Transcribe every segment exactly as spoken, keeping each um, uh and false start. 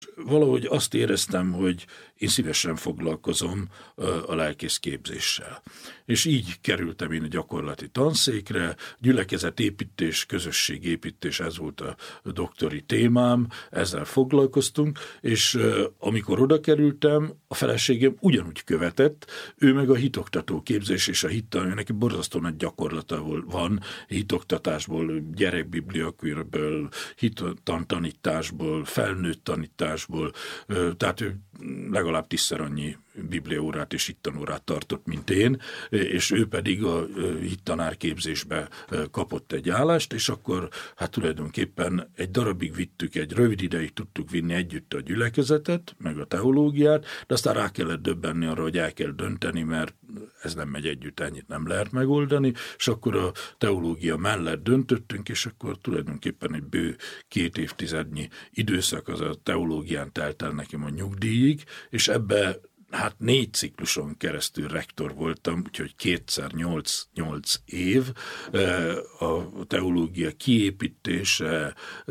most valahogy azt éreztem, hogy én szívesen foglalkozom a lelkész képzéssel. És így kerültem én a gyakorlati tanszékre, gyülekezetépítés, közösségépítés, ez volt a doktori témám, ezzel foglalkoztunk, és amikor oda kerültem, a feleségem ugyanúgy követett, ő meg a hitoktató képzés és a hittan, neki borzasztó nagy gyakorlata van, hitoktatásból, gyerekbibliakörből, hittantanításból, felnőtt tanításból, tehát ő legalább tízszer annyi bibliaórát és hittanórát tartott, mint én, és ő pedig a hittanárképzésbe kapott egy állást, és akkor hát tulajdonképpen egy darabig vittük, egy rövid ideig tudtuk vinni együtt a gyülekezetet, meg a teológiát, de aztán rá kellett döbbenni arra, hogy el kell dönteni, mert ez nem megy együtt, ennyit nem lehet megoldani, és akkor a teológia mellett döntöttünk, és akkor tulajdonképpen egy bő két évtizednyi időszak az a teológián telt el nekem a nyugdíjig, és ebbe hát négy cikluson keresztül rektor voltam, úgyhogy kétszer nyolc, nyolc év, a teológia kiépítése,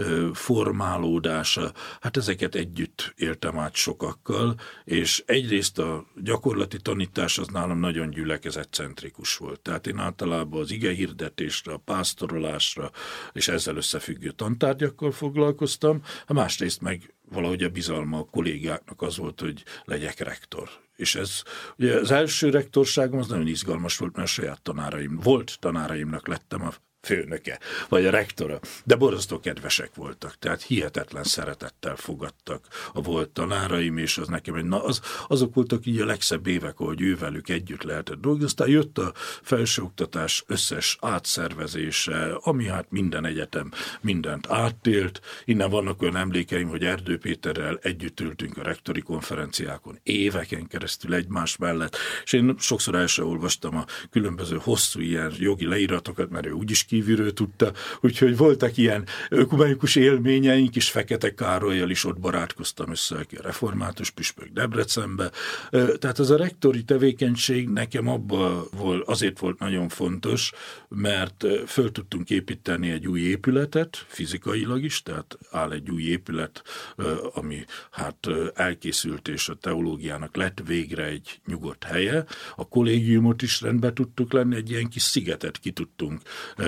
formálódása, hát ezeket együtt éltem át sokakkal, és egyrészt a gyakorlati tanítás az nálam nagyon gyülekezetcentrikus volt. Tehát én általában az igehirdetésre, a pásztorolásra és ezzel összefüggő tantárgyakkal foglalkoztam, a másrészt meg valahogy a bizalma a kollégáknak az volt, hogy legyek rektor. És ez, ugye az első rektorságom az nagyon izgalmas volt, mert a saját tanáraim, volt tanáraimnak lettem a főnöke, vagy a rektora, de borzasztó kedvesek voltak, tehát hihetetlen szeretettel fogadtak a volt tanáraim, és az nekem egy, na, az, azok voltak így a legszebb évek, ahogy ővelük együtt lehetett dolgozni. Aztán jött a felsőoktatás összes átszervezése, ami hát minden egyetem mindent átélt. Innen vannak olyan emlékeim, hogy Erdő Péterrel együtt ültünk a rektori konferenciákon éveken keresztül egymás mellett, és én sokszor el sem olvastam a különböző hosszú ilyen jogi leíratokat, mert ő úgyis kívülről tudta, úgyhogy voltak ilyen ökumenikus élményeink is, Fekete Károlyjal is ott barátkoztam össze, aki a református püspök Debrecenbe. Tehát az a rektori tevékenység nekem abban volt, azért volt nagyon fontos, mert föl tudtunk építeni egy új épületet, fizikailag is, tehát áll egy új épület, ami hát elkészült, és a teológiának lett végre egy nyugodt helye. A kollégiumot is rendbe tudtuk lenni, egy ilyen kis szigetet ki tudtunk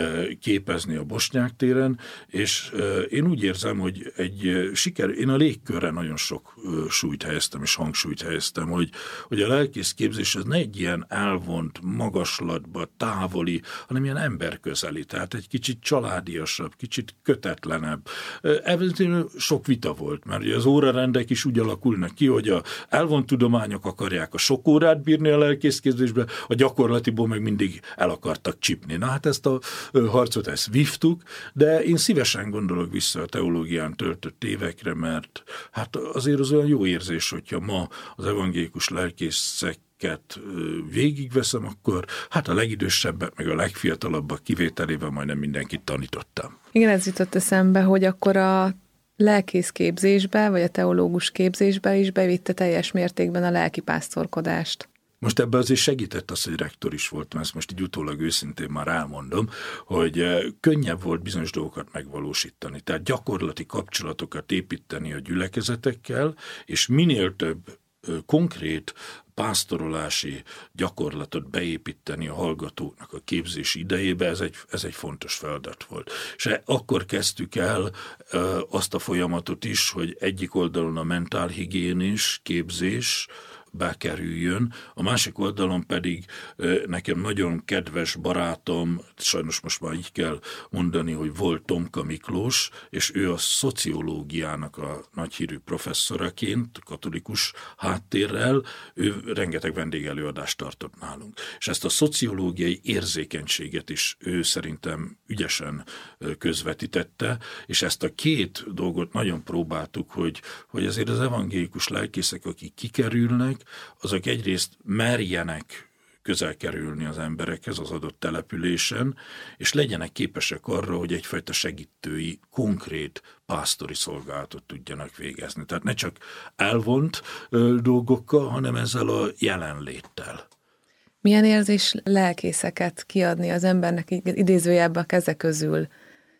képezni a Bosnyák téren, és én úgy érzem, hogy egy siker, én a légkörre nagyon sok súlyt helyeztem, és hangsúlyt helyeztem, hogy, hogy a lelkész képzés az ne egy ilyen elvont, magaslatba, távoli, hanem ilyen emberközeli, tehát egy kicsit családiasabb, kicsit kötetlenebb. Ebben sok vita volt, mert ugye az órarendek is úgy alakulnak ki, hogy a elvont tudományok akarják a sok órát bírni a lelkész képzésbe, a gyakorlatiból meg mindig el akartak csipni. Na hát ezt a harcot ezt vívtuk, de én szívesen gondolok vissza a teológián töltött évekre, mert hát azért az olyan jó érzés, hogyha ma az evangélikus lelkészeket végigveszem, akkor hát a legidősebbek, meg a legfiatalabbak kivételében majdnem mindenkit tanítottam. Igen, ez jutott eszembe, hogy akkor a lelkész képzésbe, vagy a teológus képzésbe is bevitte teljes mértékben a lelkipásztorkodást. Most ebben azért segített az, hogy rektor is voltam, ezt most így utólag őszintén már elmondom, hogy könnyebb volt bizonyos dolgokat megvalósítani. Tehát gyakorlati kapcsolatokat építeni a gyülekezetekkel, és minél több konkrét pásztorolási gyakorlatot beépíteni a hallgatóknak a képzési idejébe, ez egy, ez egy fontos feladat volt. És akkor kezdtük el azt a folyamatot is, hogy egyik oldalon a mentálhigiénés képzés bekerüljön, a másik oldalon pedig nekem nagyon kedves barátom, sajnos most már így kell mondani, hogy volt Tomka Miklós, és ő a szociológiának a nagyhírű professzoraként, katolikus háttérrel, ő rengeteg vendégelőadást tartott nálunk. És ezt a szociológiai érzékenységet is ő szerintem ügyesen közvetítette, és ezt a két dolgot nagyon próbáltuk, hogy, hogy azért az evangélikus lelkészek, akik kikerülnek, azok egyrészt merjenek közel kerülni az emberekhez az adott településen, és legyenek képesek arra, hogy egyfajta segítői, konkrét pásztori szolgálatot tudjanak végezni. Tehát ne csak elvont ö, dolgokkal, hanem ezzel a jelenléttel. Milyen érzés lelkészeket kiadni az embernek idézőjelben a keze közül?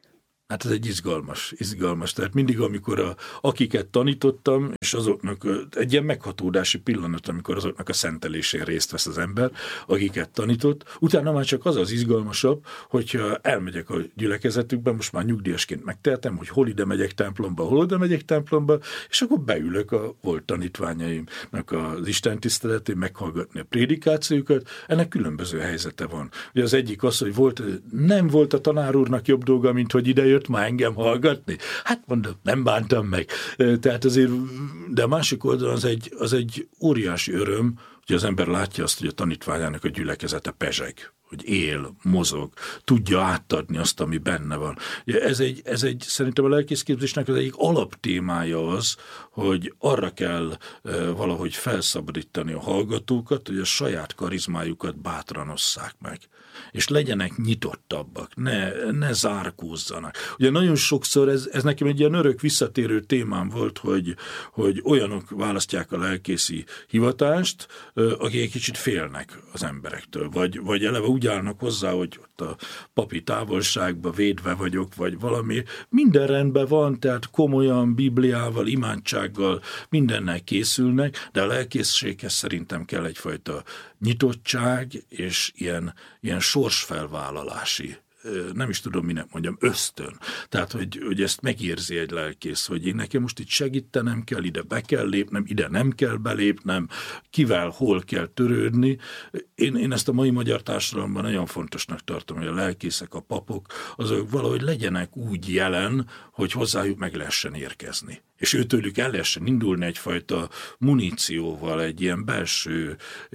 Hát ez egy izgalmas, izgalmas. Tehát mindig, amikor a, akiket tanítottam, és azoknak egy ilyen meghatódási pillanat, amikor azoknak a szentelésén részt vesz az ember, akiket tanított, utána már csak az az izgalmasabb, hogyha elmegyek a gyülekezetükbe, most már nyugdíjasként megtehetem, hogy hol ide megyek templomba, hol oda megyek templomba, és akkor beülök a volt tanítványaimnak az istentiszteletén, meghallgatni a prédikációkat. Ennek különböző helyzete van. Ugye az egyik az, hogy volt, nem volt a tanár úrnak jobb dolga, mint hogy ide jött már engem hallgatni. Hát mondom, nem bántam meg. Tehát azért, de a másik oldalon az egy, az egy óriási öröm, hogy az ember látja azt, hogy a tanítványának a gyülekezete pezseg, hogy él, mozog, tudja átadni azt, ami benne van. Ez egy, ez egy szerintem a lelkészképzésnek az egyik alaptémája az, hogy arra kell e, valahogy felszabadítani a hallgatókat, hogy a saját karizmájukat bátran osszák meg. És legyenek nyitottabbak, ne, ne zárkózzanak. Ugye nagyon sokszor ez, ez nekem egy ilyen örök visszatérő témám volt, hogy, hogy olyanok választják a lelkészi hivatást, akik egy kicsit félnek az emberektől, vagy, vagy eleve úgy állnak hozzá, hogy ott a papi távolságban védve vagyok, vagy valami. Minden rendben van, tehát komolyan Bibliával, imádsággal, mindennel készülnek, de a lelkészséghez szerintem kell egyfajta nyitottság, és ilyen, ilyen sorsfelvállalási, nem is tudom, minek mondjam, ösztön. Tehát, hogy, hogy ezt megérzi egy lelkész, hogy én nekem most itt segítenem kell, ide be kell lépnem, ide nem kell belépnem, kivel, hol kell törődni. Én, én ezt a mai magyar társadalomban nagyon fontosnak tartom, hogy a lelkészek, a papok, azok valahogy legyenek úgy jelen, hogy hozzájuk meg lehessen érkezni. És őtőlük el lehessen indulni egyfajta munícióval, egy ilyen belső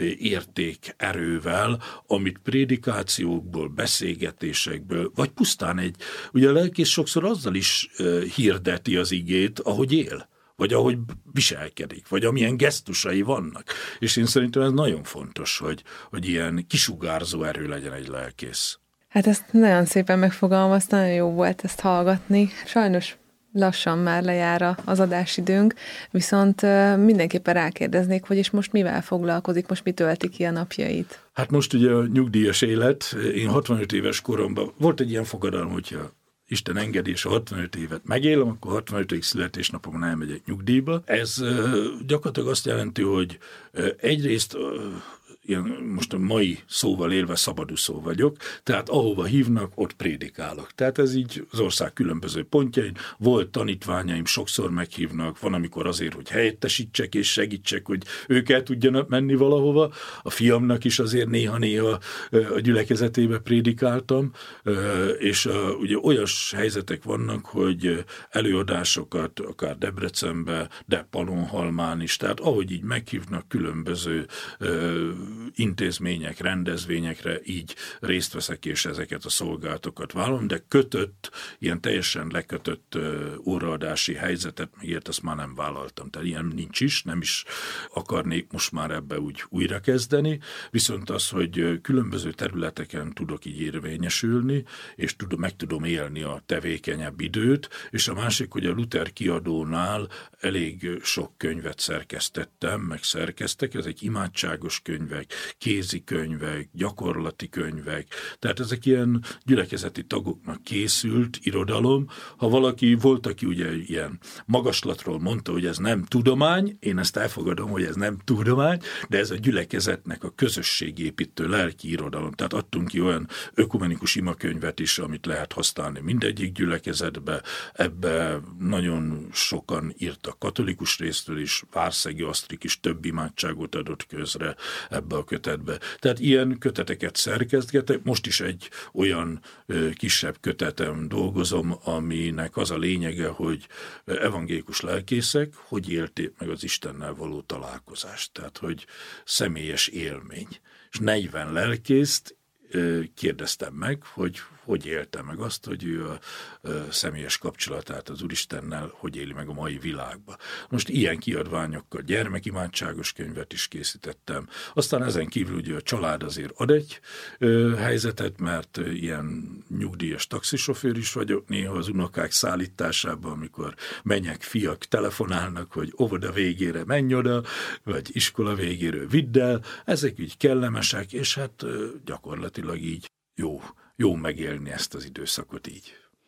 érték erővel, amit prédikációkból, beszélgetésekből, vagy pusztán egy, ugye a lelkész sokszor azzal is hirdeti az igét, ahogy él, vagy ahogy viselkedik, vagy amilyen gesztusai vannak. És én szerintem ez nagyon fontos, hogy, hogy ilyen kisugárzó erő legyen egy lelkész. Hát ezt nagyon szépen megfogalmazta, nagyon jó volt ezt hallgatni. Sajnos lassan már lejár az adásidőnk, viszont mindenképpen rákérdeznék, hogy és most mivel foglalkozik, most mi tölti ki a napjait? Hát most ugye a nyugdíjas élet, én hatvanöt éves koromban, volt egy ilyen fogadalom, hogyha Isten engedi, és a hatvanöt évet megélem, akkor hatvanötödik születésnapomon elmegyek nyugdíjba. Ez gyakorlatilag azt jelenti, hogy egyrészt ilyen, most a mai szóval élve szabadúszó vagyok, tehát ahova hívnak, ott prédikálok. Tehát ez így az ország különböző pontjain. Volt tanítványaim, sokszor meghívnak, van, amikor azért, hogy helyettesítsek és segítsek, hogy ők el tudjanak menni valahova. A fiamnak is azért néha-néha a gyülekezetébe prédikáltam, és ugye olyas helyzetek vannak, hogy előadásokat akár Debrecenbe, de Pannonhalmán is, tehát ahogy így meghívnak különböző intézmények, rendezvényekre így részt veszek, és ezeket a szolgálatokat vállalom, de kötött, ilyen teljesen lekötött óraadási helyzetet, megért, azt már nem vállaltam. Tehát ilyen nincs is, nem is akarnék most már ebbe úgy újrakezdeni, viszont az, hogy különböző területeken tudok így érvényesülni, és tudom, meg tudom élni a tevékenyebb időt, és a másik, hogy a Luther kiadónál elég sok könyvet szerkesztettem, meg szerkeztek, ezek imádságos könyvek, kézikönyvek, gyakorlati könyvek, tehát ezek ilyen gyülekezeti tagoknak készült irodalom. Ha valaki volt, aki ugye ilyen magaslatról mondta, hogy ez nem tudomány, én ezt elfogadom, hogy ez nem tudomány, de ez a gyülekezetnek a közösségépítő lelki irodalom. Tehát adtunk ki olyan ökumenikus imakönyvet is, amit lehet használni mindegyik gyülekezetbe. Ebbe nagyon sokan írtak katolikus részről is, Várszegi Asztrik is több imádságot adott közre ebbe a kötetbe. Tehát ilyen köteteket szerkesztgetek. Most is egy olyan ö, kisebb kötetem dolgozom, aminek az a lényege, hogy evangélikus lelkészek hogy élték meg az Istennel való találkozást. Tehát, hogy személyes élmény. És negyven lelkészt ö, kérdeztem meg, hogy hogy élte meg azt, hogy ő a, a személyes kapcsolatát az Úristennel hogy éli meg a mai világban. Most ilyen kiadványokkal gyermekimádságos könyvet is készítettem. Aztán ezen kívül ugye a család azért ad egy ö, helyzetet, mert ilyen nyugdíjas taxisofőr is vagyok, néha az unokák szállításában, amikor menyek, fiak telefonálnak, hogy óvoda végére menj oda, vagy iskola végéről vidd el. Ezek így kellemesek, és hát ö, gyakorlatilag így jó jó megélni ezt az időszakot így.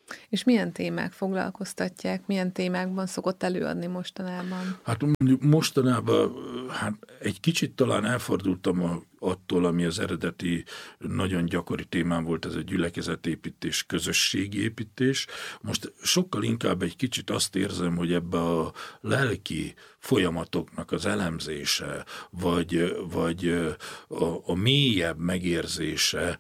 És milyen témák foglalkoztatják, milyen témákban szokott előadni mostanában? Hát mondjuk mostanában hát egy kicsit talán elfordultam a, attól, ami az eredeti nagyon gyakori témám volt, ez a gyülekezetépítés, közösségépítés. Most sokkal inkább egy kicsit azt érzem, hogy ebbe a lelki folyamatoknak az elemzése, vagy, vagy a, a mélyebb megérzése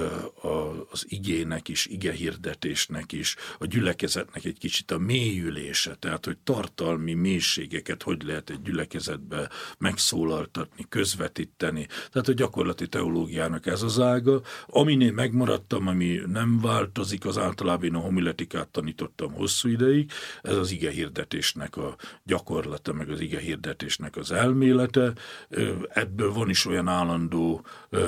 az igének is, igehirdetésnek is, a gyülekezetnek egy kicsit a mélyülése, tehát hogy tartalmi mélységeket hogy lehet egy gyülekezetbe megszólaltatni, közvetíteni. Tehát a gyakorlati teológiának ez az ága. Aminél megmaradtam, ami nem változik, az általában én a homiletikát tanítottam hosszú ideig, ez az igehirdetésnek a gyakorlata, meg az igehirdetésnek az elmélete. Ebből van is olyan állandó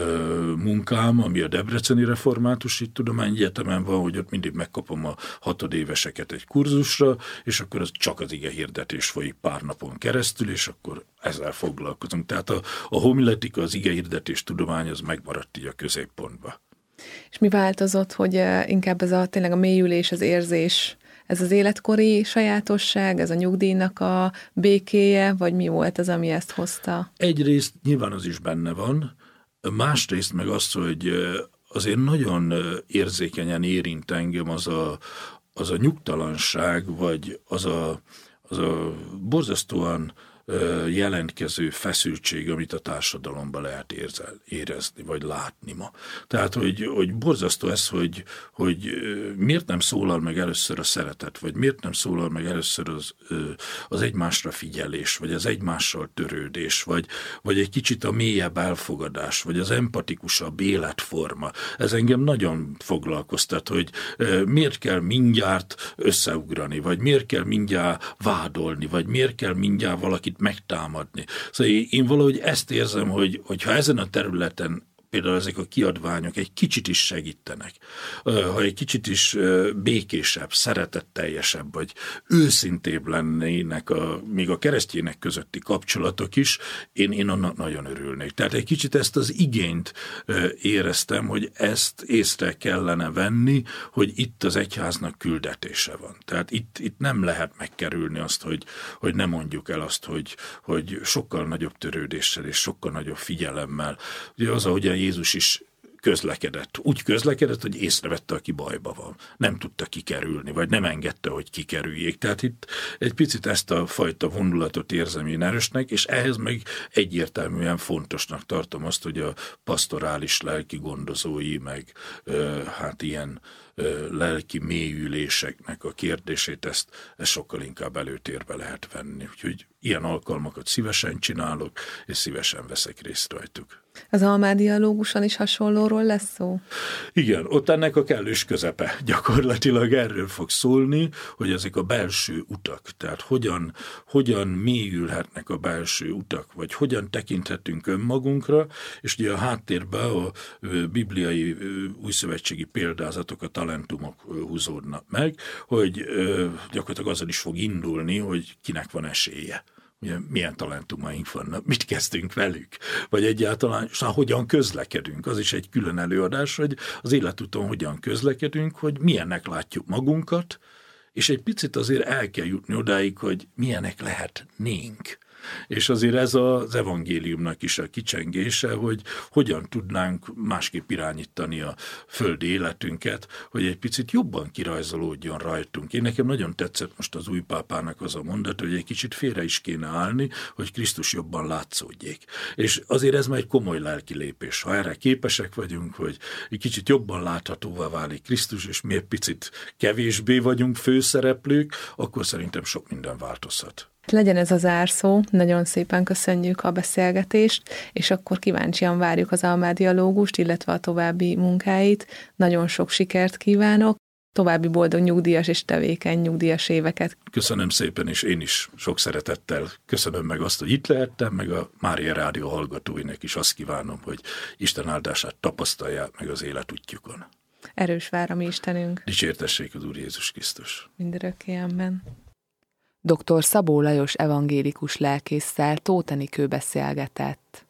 munkám, ami a Debreceni Református Tudományegyetemen van, hogy ott mindig megkapom a hatodéveseket egy kurzusra, és akkor az csak az igehirdetés folyik pár napon keresztül, és akkor ezzel foglalkozunk. Tehát a, a homiletika, az igehirdetés tudomány, az megmaradt így a középpontba. És mi változott, hogy inkább ez a tényleg a mélyülés, az érzés, ez az életkori sajátosság, ez a nyugdíjnak a békéje, vagy mi volt az, ami ezt hozta? Egyrészt nyilván az is benne van, másrészt meg az, hogy azért nagyon érzékenyen érint engem az a, az a nyugtalanság, vagy az a, az a borzasztóan jelentkező feszültség, amit a társadalomban lehet érzel, érezni, vagy látni ma. Tehát, hogy, hogy borzasztó ez, hogy, hogy miért nem szólal meg először a szeretet, vagy miért nem szólal meg először az, az egymásra figyelés, vagy az egymással törődés, vagy, vagy egy kicsit a mélyebb elfogadás, vagy az empatikusabb életforma. Ez engem nagyon foglalkoztat, hogy miért kell mindjárt összeugrani, vagy miért kell mindjárt vádolni, vagy miért kell mindjárt valakit megtámadni. Szóval én valahogy ezt érzem, hogy, hogy ha ezen a területen például ezek a kiadványok egy kicsit is segítenek, ha egy kicsit is békésebb, szeretetteljesebb, vagy őszintébb lennének a, még a keresztjének közötti kapcsolatok is, én, én annak nagyon örülnék. Tehát egy kicsit ezt az igényt éreztem, hogy ezt észre kellene venni, hogy itt az egyháznak küldetése van. Tehát itt, itt nem lehet megkerülni azt, hogy, hogy ne mondjuk el azt, hogy, hogy sokkal nagyobb törődéssel és sokkal nagyobb figyelemmel. Ugye az, ahogyan Jézus is közlekedett. Úgy közlekedett, hogy észrevette, aki bajba van. Nem tudta kikerülni, vagy nem engedte, hogy kikerüljék. Tehát itt egy picit ezt a fajta vonulatot érzem én erősnek, és ehhez meg egyértelműen fontosnak tartom azt, hogy a pastorális lelki gondozói, meg ö, hát ilyen ö, lelki mélyüléseknek a kérdését, ezt, ezt sokkal inkább előtérbe lehet venni. Úgyhogy ilyen alkalmakat szívesen csinálok, és szívesen veszek részt rajtuk. Az Almár dialóguson is hasonlóról lesz szó? Igen, ott ennek a kellős közepe. Gyakorlatilag erről fog szólni, hogy ezek a belső utak, tehát hogyan, hogyan mélyülhetnek a belső utak, vagy hogyan tekinthetünk önmagunkra, és ugye a háttérben a bibliai újszövetségi példázatok, a talentumok húzódnak meg, hogy gyakorlatilag azzal is fog indulni, hogy kinek van esélye. Ugye, milyen talentumaink vannak, mit kezdünk velük, vagy egyáltalán szóval hogyan közlekedünk. Az is egy külön előadás, hogy az életúton hogyan közlekedünk, hogy milyennek látjuk magunkat, és egy picit azért el kell jutni odáig, hogy milyenek lehetnénk. És azért ez az evangéliumnak is a kicsengése, hogy hogyan tudnánk másképp irányítani a földi életünket, hogy egy picit jobban kirajzolódjon rajtunk. Én nekem nagyon tetszett most az új pápának az a mondat, hogy egy kicsit félre is kéne állni, hogy Krisztus jobban látszódjék. És azért ez már egy komoly lelki lépés. Ha erre képesek vagyunk, hogy egy kicsit jobban láthatóvá válik Krisztus, és mi egy picit kevésbé vagyunk főszereplők, akkor szerintem sok minden változhat. Legyen ez a zárszó, nagyon szépen köszönjük a beszélgetést, és akkor kíváncsian várjuk az Almár dialógust, illetve a további munkáit. Nagyon sok sikert kívánok, további boldog nyugdíjas és tevékeny nyugdíjas éveket. Köszönöm szépen, és én is sok szeretettel köszönöm meg azt, hogy itt lehettem, meg a Mária Rádió hallgatóinak is azt kívánom, hogy Isten áldását tapasztalják meg az életútjukon. Erős vár a mi Istenünk. Dicsértessék az Úr Jézus Krisztus. Mindörökké, amen. doktor Szabó Lajos evangélikus lelkésszel Tóth Enikő beszélgetett.